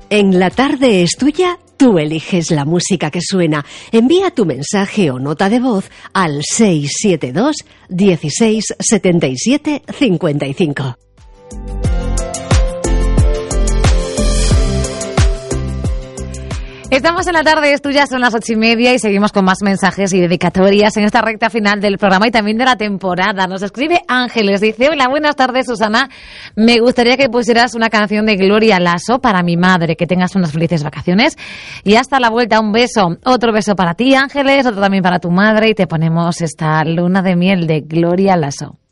En La Tarde es Tuya, tú eliges la música que suena. Envía tu mensaje o nota de voz al 672 16 77 55. Estamos en La Tarde es Tuya, son las 8:30 y seguimos con más mensajes y dedicatorias en esta recta final del programa y también de la temporada. Nos escribe Ángeles, dice: hola, buenas tardes, Susana. Me gustaría que pusieras una canción de Gloria Lasso para mi madre. Que tengas unas felices vacaciones y hasta la vuelta. Un beso. Otro beso para ti, Ángeles, otro también para tu madre y te ponemos esta Luna de Miel de Gloria Lasso.